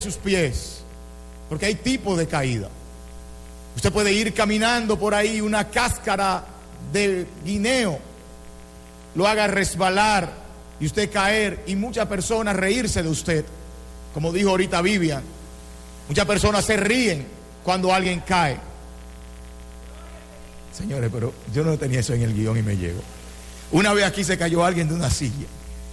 sus pies, porque hay tipos de caída. Usted puede ir caminando por ahí, una cáscara de guineo lo haga resbalar y usted caer, y muchas personas reírse de usted, como dijo ahorita Vivian. Muchas personas se ríen cuando alguien cae. Señores, pero yo no tenía eso en el guión y me llegó. Una vez aquí se cayó alguien de una silla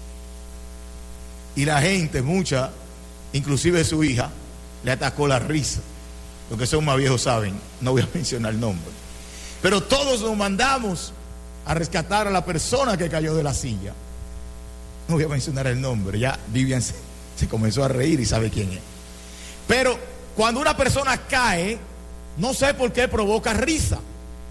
y la gente, mucha, inclusive su hija, le atacó la risa. Los que son más viejos saben, no voy a mencionar el nombre, pero todos nos mandamos a rescatar a la persona que cayó de la silla. No voy a mencionar el nombre, ya Vivian se comenzó a reír y sabe quién es. Pero cuando una persona cae, no sé por qué provoca risa,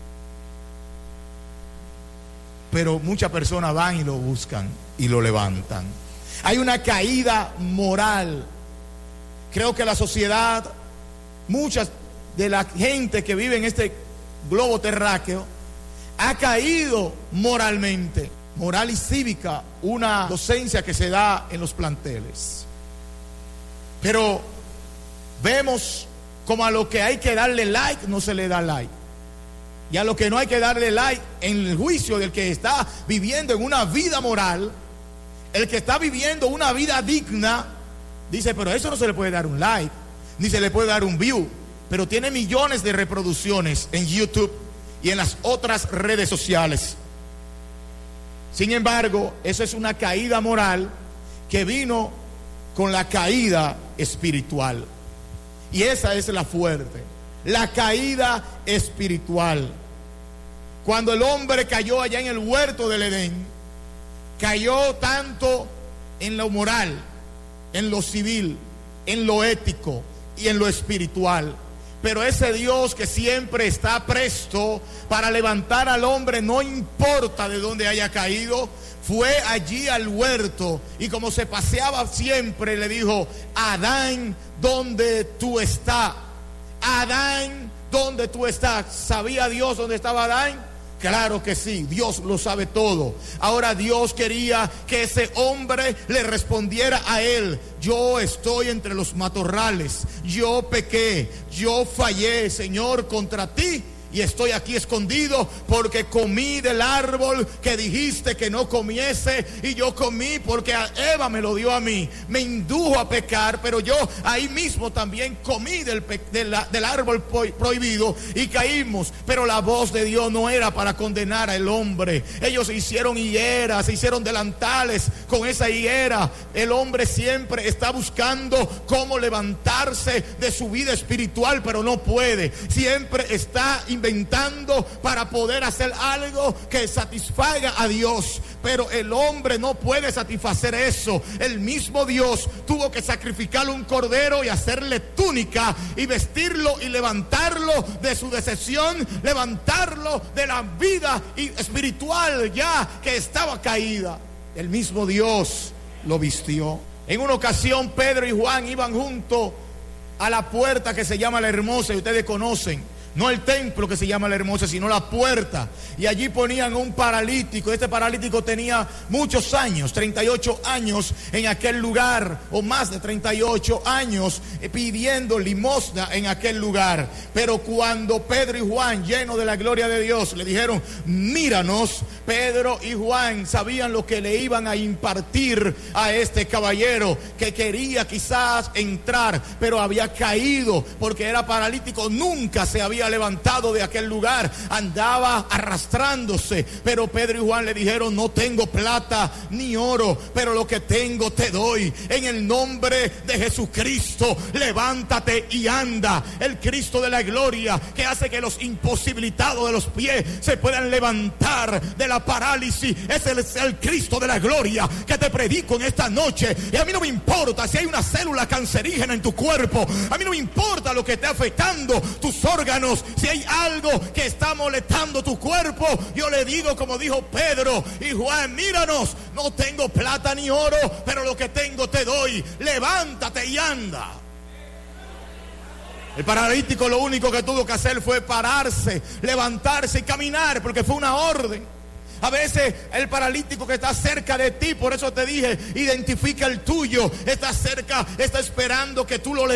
pero muchas personas van y lo buscan y lo levantan. Hay una caída moral. Creo que la sociedad, muchas de la gente que vive en este globo terráqueo, ha caído moralmente. Moral y cívica, una docencia que se da en los planteles. Pero vemos como a lo que hay que darle like no se le da like, y a lo que no hay que darle like, en el juicio del que está viviendo en una vida moral, el que está viviendo una vida digna, dice, pero eso no se le puede dar un like, ni se le puede dar un view, pero tiene millones de reproducciones en YouTube y en las otras redes sociales. Sin embargo, eso es una caída moral que vino con la caída espiritual. Y esa es la fuerte, la caída espiritual. Cuando el hombre cayó allá en el huerto del Edén, cayó tanto en lo moral, en lo civil, en lo ético y en lo espiritual. Pero ese Dios que siempre está presto para levantar al hombre, no importa de dónde haya caído, fue allí al huerto y como se paseaba siempre le dijo: Adán, ¿dónde tú estás? Adán, ¿dónde tú estás? ¿Sabía Dios dónde estaba Adán? Claro que sí, Dios lo sabe todo. Ahora Dios quería que ese hombre le respondiera a él: yo estoy entre los matorrales, yo pequé, yo fallé, Señor, contra ti, y estoy aquí escondido porque comí del árbol que dijiste que no comiese, y yo comí porque Eva me lo dio a mí, me indujo a pecar, pero yo ahí mismo también comí del árbol prohibido y caímos. Pero la voz de Dios no era para condenar al hombre. Ellos hicieron higueras, se hicieron delantales con esa higuera. El hombre siempre está buscando cómo levantarse de su vida espiritual, pero no puede. Siempre está inventando para poder hacer algo que satisfaga a Dios, pero el hombre no puede satisfacer eso. El mismo Dios tuvo que sacrificarle un cordero y hacerle túnica y vestirlo y levantarlo de su decepción, levantarlo de la vida espiritual ya que estaba caída. El mismo Dios lo vistió. En una ocasión Pedro y Juan iban juntos a la puerta que se llama La Hermosa, y ustedes conocen. No el templo que se llama La Hermosa, sino la puerta. Y allí ponían un paralítico. Este paralítico tenía muchos años, 38 años en aquel lugar, o más de 38 años, pidiendo limosna en aquel lugar. Pero cuando Pedro y Juan, llenos de la gloria de Dios, le dijeron: míranos, Pedro y Juan sabían lo que le iban a impartir a este caballero, que quería quizás entrar, pero había caído porque era paralítico, nunca se había levantado de aquel lugar, andaba arrastrándose. Pero Pedro y Juan le dijeron: no tengo plata ni oro, pero lo que tengo te doy. En el nombre de Jesucristo, levántate y anda. El Cristo de la gloria, que hace que los imposibilitados de los pies se puedan levantar de la parálisis, ese es el Cristo de la gloria que te predico en esta noche. Y a mí no me importa si hay una célula cancerígena en tu cuerpo, a mí no me importa lo que esté afectando tus órganos. Si hay algo que está molestando tu cuerpo, yo le digo como dijo Pedro y Juan: míranos, no tengo plata ni oro, pero lo que tengo te doy. Levántate y anda. El paralítico lo único que tuvo que hacer fue pararse, levantarse y caminar, porque fue una orden. A veces el paralítico que está cerca de ti, por eso te dije, identifica el tuyo, está cerca, está esperando que tú lo